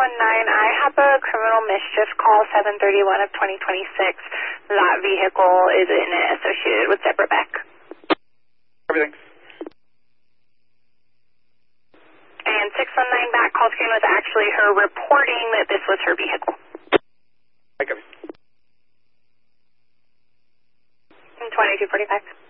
I have a criminal mischief call 731 of 2026. That vehicle is associated with Deborah Beck. Everything. And 619 back call screen was actually her reporting that this was her vehicle. Okay. 2245.